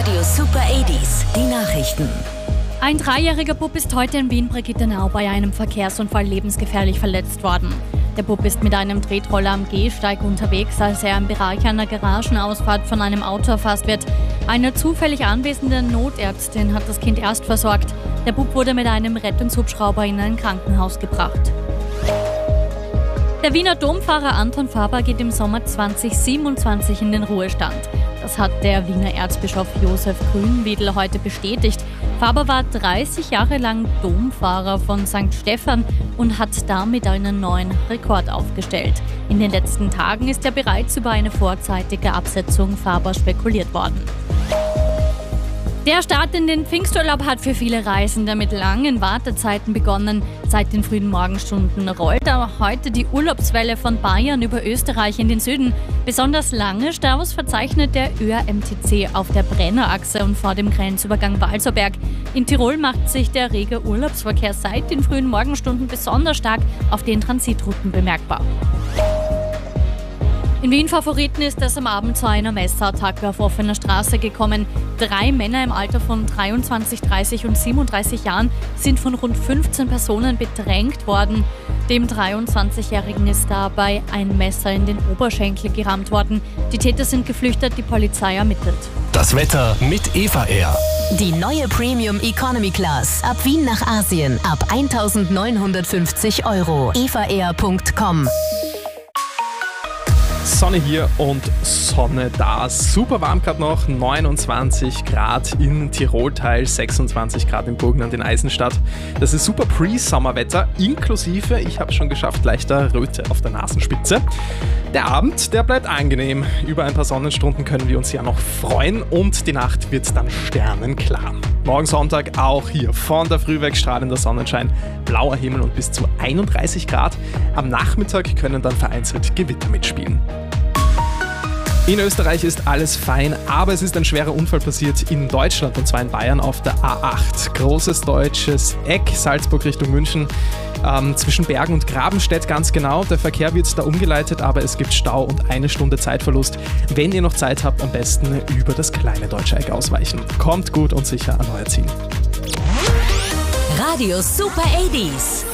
Radio Super 80s, die Nachrichten. Ein 3-jähriger Bub ist heute in Wien-Brigittenau bei einem Verkehrsunfall lebensgefährlich verletzt worden. Der Bub ist mit einem Tretroller am Gehsteig unterwegs, als er im Bereich einer Garagenausfahrt von einem Auto erfasst wird. Eine zufällig anwesende Notärztin hat das Kind erst versorgt. Der Bub wurde mit einem Rettungshubschrauber in ein Krankenhaus gebracht. Der Wiener Domfahrer Anton Faber geht im Sommer 2027 in den Ruhestand. Das hat der Wiener Erzbischof Josef Grünwiedel heute bestätigt. Faber war 30 Jahre lang Domfahrer von St. Stephan und hat damit einen neuen Rekord aufgestellt. In den letzten Tagen ist ja bereits über eine vorzeitige Absetzung Faber spekuliert worden. Der Start in den Pfingsturlaub hat für viele Reisende mit langen Wartezeiten begonnen. Seit den frühen Morgenstunden rollt aber heute die Urlaubswelle von Bayern über Österreich in den Süden. Besonders lange Staus verzeichnet der ÖRMTC auf der Brennerachse und vor dem Grenzübergang Walserberg. In Tirol macht sich der rege Urlaubsverkehr seit den frühen Morgenstunden besonders stark auf den Transitrouten bemerkbar. In Wien-Favoriten ist es am Abend zu einer Messerattacke auf offener Straße gekommen. 3 Männer im Alter von 23, 30 und 37 Jahren sind von rund 15 Personen bedrängt worden. Dem 23-Jährigen ist dabei ein Messer in den Oberschenkel gerammt worden. Die Täter sind geflüchtet, die Polizei ermittelt. Das Wetter mit Eva Air. Die neue Premium Economy Class. Ab Wien nach Asien. Ab 1.950 €. evaair.com. Sonne hier und Sonne da. Super warm gerade noch, 29 Grad in Tirolteil, 26 Grad im Burgenland in Eisenstadt. Das ist super Pre-Sommerwetter, inklusive, ich habe es schon geschafft, leichter Röte auf der Nasenspitze. Der Abend, der bleibt angenehm. Über ein paar Sonnenstunden können wir uns ja noch freuen und die Nacht wird dann sternenklar. Morgen Sonntag auch hier von der Früh weg strahlender Sonnenschein, blauer Himmel und bis zu 31 Grad. Am Nachmittag können dann vereinzelt Gewitter mitspielen. In Österreich ist alles fein, aber es ist ein schwerer Unfall passiert in Deutschland, und zwar in Bayern auf der A8. Großes deutsches Eck, Salzburg Richtung München, zwischen Bergen und Grabenstedt ganz genau. Der Verkehr wird da umgeleitet, aber es gibt Stau und 1 Stunde Zeitverlust. Wenn ihr noch Zeit habt, am besten über das kleine Deutsche Eck ausweichen. Kommt gut und sicher an euer Ziel. Radio Super 80s.